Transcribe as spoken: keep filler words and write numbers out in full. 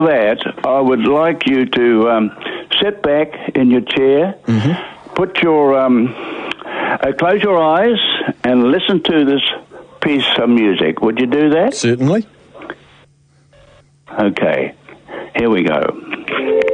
that, I would like you to um, sit back in your chair, mm-hmm. put your um, uh, close your eyes, and listen to this piece of music. Would you do that? Certainly. Okay, here we go.